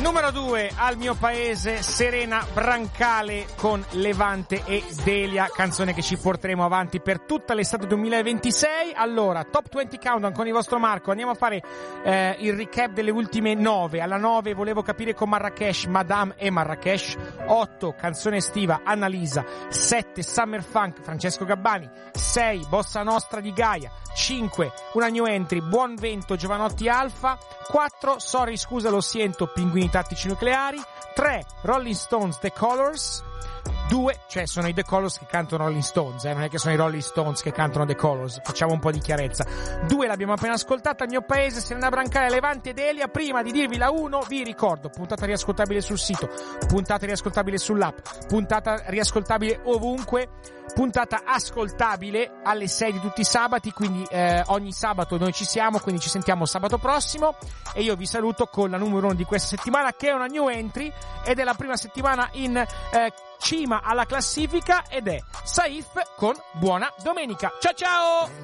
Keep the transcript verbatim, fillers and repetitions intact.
Numero due al mio paese, Serena Brancale con Levante e Delia, canzone che ci porteremo avanti per tutta l'estate duemilaventisei. Allora, Top venti Countdown con il vostro Marco, andiamo a fare eh, il recap delle ultime nove. Alla nove volevo capire con Marrakesh, Madame e Marrakesh. otto canzone estiva, Annalisa. sette Summer Funk, Francesco Gabbani. sei Bossa Nostra di Gaia. cinque una new entry, Buon Vento, Giovanotti Alfa. quattro Sorry scusa lo siento, Pinguini Tattici Nucleari. tre Rolling Stones, The Colors. due cioè sono i The Colors che cantano Rolling Stones, eh? Non è che sono i Rolling Stones che cantano The Colors, facciamo un po' di chiarezza. due l'abbiamo appena ascoltata, al mio paese, Serena Brancale, Levante ed Elia. Prima di dirvi la uno vi ricordo, puntata riascoltabile sul sito, puntata riascoltabile sull'app, puntata riascoltabile ovunque, puntata ascoltabile alle sei di tutti i sabati, quindi eh, ogni sabato noi ci siamo, quindi ci sentiamo sabato prossimo, e io vi saluto con la numero uno di questa settimana, che è una new entry ed è la prima settimana in eh, cima alla classifica, ed è Saif con Buona Domenica. Ciao ciao!